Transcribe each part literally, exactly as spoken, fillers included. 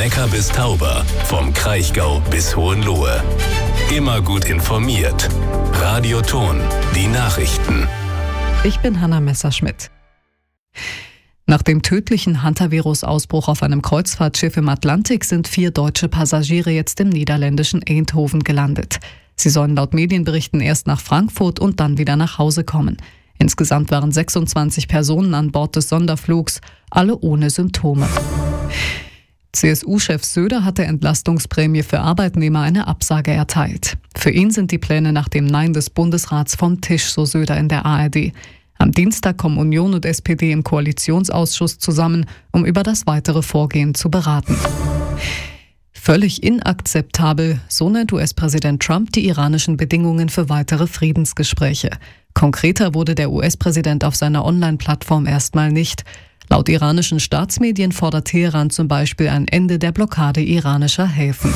Neckar bis Tauber, vom Kraichgau bis Hohenlohe. Immer gut informiert. Radio Ton, die Nachrichten. Ich bin Hanna Messerschmidt. Nach dem tödlichen Hantavirus-Ausbruch auf einem Kreuzfahrtschiff im Atlantik sind vier deutsche Passagiere jetzt im niederländischen Eindhoven gelandet. Sie sollen laut Medienberichten erst nach Frankfurt und dann wieder nach Hause kommen. Insgesamt waren sechsundzwanzig Personen an Bord des Sonderflugs, alle ohne Symptome. C S U-Chef Söder hat der Entlastungsprämie für Arbeitnehmer eine Absage erteilt. Für ihn sind die Pläne nach dem Nein des Bundesrats vom Tisch, so Söder in der A R D. Am Dienstag kommen Union und S P D im Koalitionsausschuss zusammen, um über das weitere Vorgehen zu beraten. Völlig inakzeptabel, so nennt U S-Präsident Trump die iranischen Bedingungen für weitere Friedensgespräche. Konkreter wurde der U S-Präsident auf seiner Online-Plattform erstmal nicht. Laut iranischen Staatsmedien fordert Teheran zum Beispiel ein Ende der Blockade iranischer Häfen.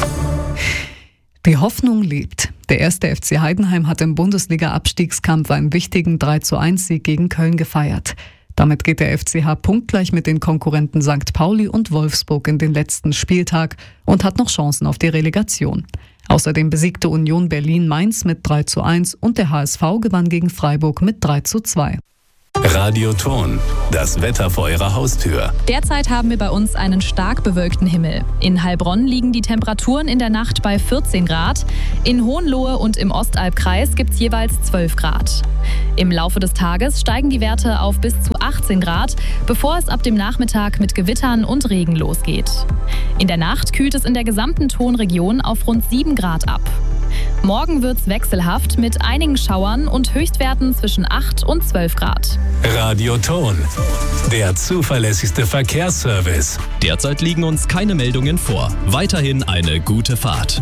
Die Hoffnung lebt. Der erste F C Heidenheim hat im Bundesliga-Abstiegskampf einen wichtigen drei zu eins Sieg gegen Köln gefeiert. Damit geht der F C H punktgleich mit den Konkurrenten Sankt Pauli und Wolfsburg in den letzten Spieltag und hat noch Chancen auf die Relegation. Außerdem besiegte Union Berlin Mainz mit drei zu eins und der H S V gewann gegen Freiburg mit drei zu zwei. Radio Ton, das Wetter vor Ihrer Haustür. Derzeit haben wir bei uns einen stark bewölkten Himmel. In Heilbronn liegen die Temperaturen in der Nacht bei vierzehn Grad. In Hohenlohe und im Ostalbkreis gibt es jeweils zwölf Grad. Im Laufe des Tages steigen die Werte auf bis zu achtzehn Grad, bevor es ab dem Nachmittag mit Gewittern und Regen losgeht. In der Nacht kühlt es in der gesamten Tonregion auf rund sieben Grad ab. Morgen wird's wechselhaft mit einigen Schauern und Höchstwerten zwischen acht und zwölf Grad. Radio Ton, der zuverlässigste Verkehrsservice. Derzeit liegen uns keine Meldungen vor. Weiterhin eine gute Fahrt.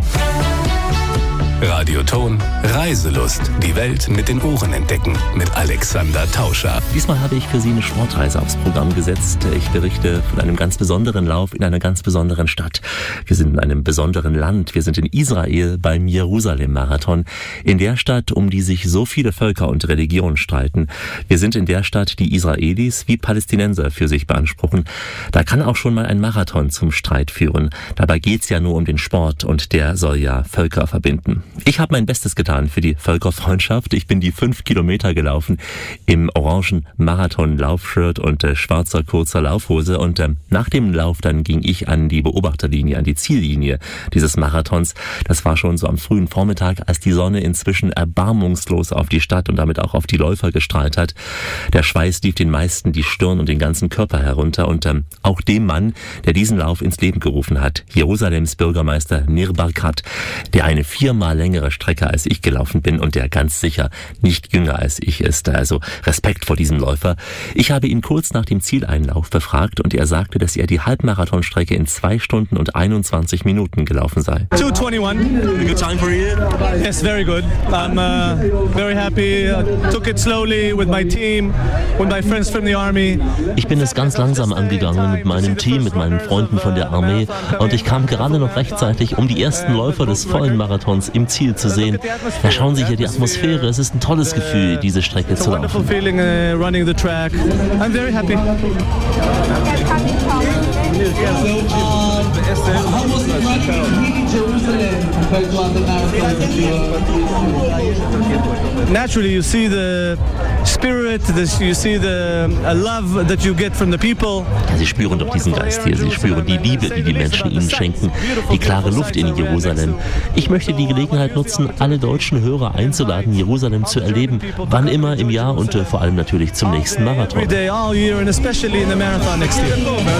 Radio Ton, Reiselust. Die Welt mit den Ohren entdecken. Mit Alexander Tauscher. Diesmal habe ich für Sie eine Sportreise aufs Programm gesetzt. Ich berichte von einem ganz besonderen Lauf in einer ganz besonderen Stadt. Wir sind in einem besonderen Land. Wir sind in Israel beim Jerusalem-Marathon. In der Stadt, um die sich so viele Völker und Religionen streiten. Wir sind in der Stadt, die Israelis wie Palästinenser für sich beanspruchen. Da kann auch schon mal ein Marathon zum Streit führen. Dabei geht's ja nur um den Sport und der soll ja Völker verbinden. Ich habe mein Bestes getan für die Völkerfreundschaft. Ich bin die fünf Kilometer gelaufen im orangen Marathon-Laufshirt und äh, schwarzer kurzer Laufhose. Und äh, nach dem Lauf dann ging ich an die Beobachterlinie, an die Ziellinie dieses Marathons. Das war schon so am frühen Vormittag, als die Sonne inzwischen erbarmungslos auf die Stadt und damit auch auf die Läufer gestrahlt hat. Der Schweiß lief den meisten die Stirn und den ganzen Körper herunter. Und äh, auch dem Mann, der diesen Lauf ins Leben gerufen hat, Jerusalems Bürgermeister Nir Barkat, der eine viermal längere Strecke als ich gelaufen bin und der ganz sicher nicht jünger als ich ist. Also Respekt vor diesem Läufer. Ich habe ihn kurz nach dem Zieleinlauf befragt und er sagte, dass er die Halbmarathonstrecke in zwei Stunden und einundzwanzig Minuten gelaufen sei. two twenty-one. A good time for you? Yes, very good. I'm uh, very happy. I took it slowly with my team, with my friends from the army. Ich bin es ganz langsam angegangen mit meinem Team, mit meinen Freunden von der Armee und ich kam gerade noch rechtzeitig, um die ersten Läufer des vollen Marathons im Ziel zu sehen. Ja, schauen Sie hier die Atmosphäre. Es ist ein tolles Gefühl, diese Strecke zu laufen. Feeling, uh, running the track. I'm very happy. Naturally, you see the spirit, you see the love that you get from the people. Ja, Sie spüren doch diesen Geist hier. Sie spüren die Liebe, die die Menschen Ihnen schenken, die klare Luft in Jerusalem. Ich möchte die Gelegenheit nutzen, alle deutschen Hörer einzuladen, Jerusalem zu erleben, wann immer im Jahr und äh, vor allem natürlich zum nächsten Marathon. Every day, all year, and especially in the marathon next year.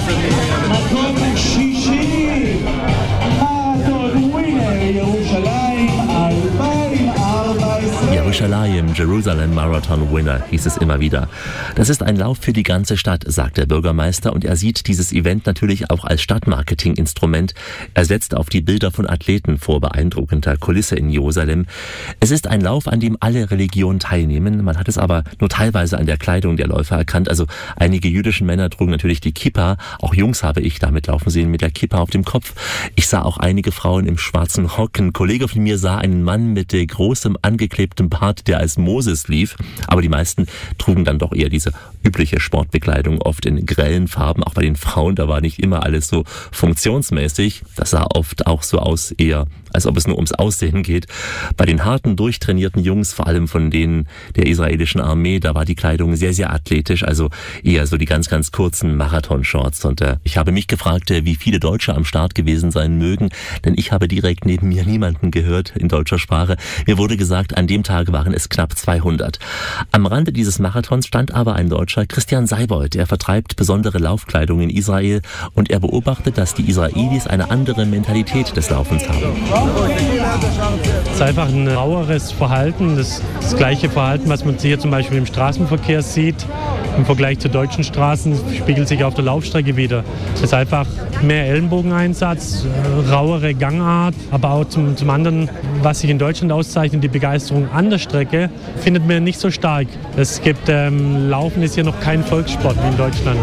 Jerusalem, Jerusalem Marathon Winner, hieß es immer wieder. Das ist ein Lauf für die ganze Stadt, sagt der Bürgermeister, und er sieht dieses Event natürlich auch als Stadtmarketing-Instrument. Er setzt auf die Bilder von Athleten vor beeindruckender Kulisse in Jerusalem. Es ist ein Lauf, an dem alle Religionen teilnehmen. Man hat es aber nur teilweise an der Kleidung der Läufer erkannt. Also einige jüdische Männer trugen natürlich die Kippa. Auch Jungs habe ich damit laufen sehen mit der Kippa auf dem Kopf. Ich sah auch einige Frauen im schwarzen Rock. Ein Kollege von mir sah einen Mann mit großem angeklebtem Bart Start, der als Moses lief. Aber die meisten trugen dann doch eher diese übliche Sportbekleidung, oft in grellen Farben. Auch bei den Frauen, da war nicht immer alles so funktionsmäßig. Das sah oft auch so aus, eher als ob es nur ums Aussehen geht. Bei den harten, durchtrainierten Jungs, vor allem von denen der israelischen Armee, da war die Kleidung sehr, sehr athletisch, also eher so die ganz, ganz kurzen Marathon-Shorts. Und äh, ich habe mich gefragt, äh, wie viele Deutsche am Start gewesen sein mögen, denn ich habe direkt neben mir niemanden gehört in deutscher Sprache. Mir wurde gesagt, an dem Tag waren es knapp zweihundert. Am Rande dieses Marathons stand aber ein Deutscher, Christian Seibold. Er vertreibt besondere Laufkleidung in Israel und er beobachtet, dass die Israelis eine andere Mentalität des Laufens haben. Es ist einfach ein raueres Verhalten, das, das gleiche Verhalten, was man hier zum Beispiel im Straßenverkehr sieht. Im Vergleich zu deutschen Straßen spiegelt sich auf der Laufstrecke wieder. Es ist einfach mehr Ellenbogeneinsatz, rauere Gangart, aber auch zum, zum anderen, was sich in Deutschland auszeichnet, die Begeisterung an der Strecke, findet man nicht so stark. Es gibt, ähm, Laufen ist hier noch kein Volkssport wie in Deutschland.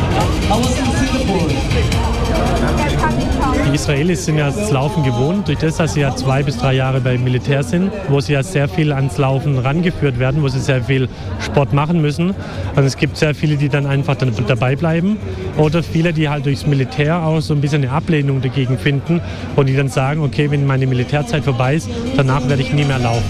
Die Israelis sind ja das Laufen gewohnt, durch das, dass sie ja zwei bis drei Jahre beim Militär sind, wo sie ja sehr viel ans Laufen rangeführt werden, wo sie sehr viel Sport machen müssen. Und es gibt sehr viele, die dann einfach dann dabei bleiben oder viele, die halt durchs Militär auch so ein bisschen eine Ablehnung dagegen finden und die dann sagen, okay, wenn meine Militärzeit vorbei ist, danach werde ich nie mehr laufen.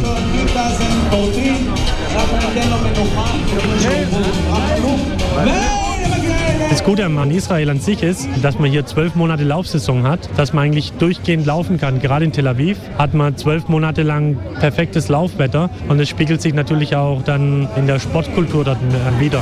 Das Gute an Israel an sich ist, dass man hier zwölf Monate Laufsaison hat, dass man eigentlich durchgehend laufen kann. Gerade in Tel Aviv hat man zwölf Monate lang perfektes Laufwetter und es spiegelt sich natürlich auch dann in der Sportkultur dort wieder.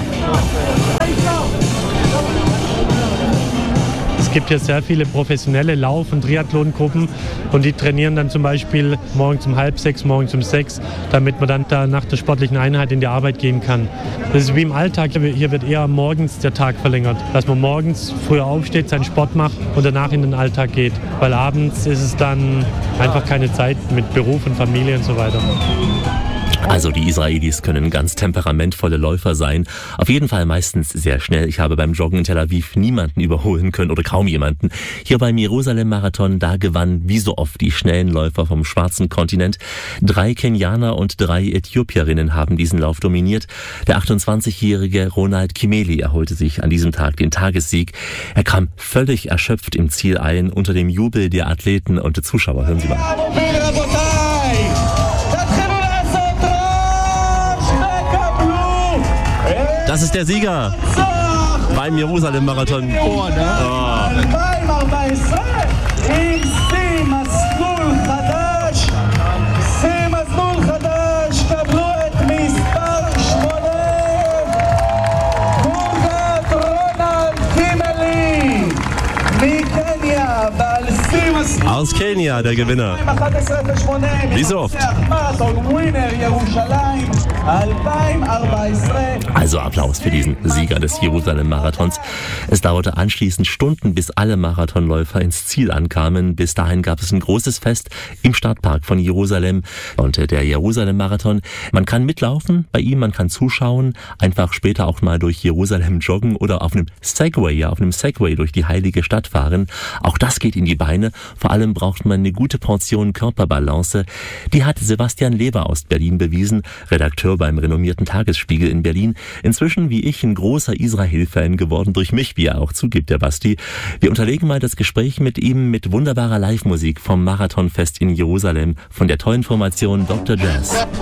Es gibt hier sehr viele professionelle Lauf- und Triathlon-Gruppen und die trainieren dann zum Beispiel morgens um halb sechs, morgens um sechs, damit man dann da nach der sportlichen Einheit in die Arbeit gehen kann. Das ist wie im Alltag, hier wird eher morgens der Tag verlängert, dass man morgens früher aufsteht, seinen Sport macht und danach in den Alltag geht, weil abends ist es dann einfach keine Zeit mit Beruf und Familie und so weiter. Also die Israelis können ganz temperamentvolle Läufer sein. Auf jeden Fall meistens sehr schnell. Ich habe beim Joggen in Tel Aviv niemanden überholen können oder kaum jemanden. Hier beim Jerusalem-Marathon, da gewannen wie so oft die schnellen Läufer vom schwarzen Kontinent. Drei Kenianer und drei Äthiopierinnen haben diesen Lauf dominiert. Der achtundzwanzigjährige Ronald Kimeli erholte sich an diesem Tag den Tagessieg. Er kam völlig erschöpft im Ziel ein, unter dem Jubel der Athleten und der Zuschauer. Hören Sie mal. Das ist der Sieger beim Jerusalem-Marathon. Oh, ne? Oh. Aus Kenia, der Gewinner. Wie so oft. Also Applaus für diesen Sieger des Jerusalem-Marathons. Es dauerte anschließend Stunden, bis alle Marathonläufer ins Ziel ankamen. Bis dahin gab es ein großes Fest im Stadtpark von Jerusalem. Und der Jerusalem-Marathon, man kann mitlaufen bei ihm, man kann zuschauen, einfach später auch mal durch Jerusalem joggen oder auf einem Segway, ja, auf einem Segway durch die heilige Stadt fahren. Auch das geht in die Beine. Vor allem braucht man eine gute Portion Körperbalance. Die hat Sebastian Leber aus Berlin bewiesen, Redakteur beim renommierten Tagesspiegel in Berlin. Inzwischen, wie ich, ein großer Israel-Fan geworden durch mich, wie er auch zugibt, der Basti. Wir unterlegen mal das Gespräch mit ihm mit wunderbarer Live-Musik vom Marathonfest in Jerusalem von der tollen Formation Doktor Jazz.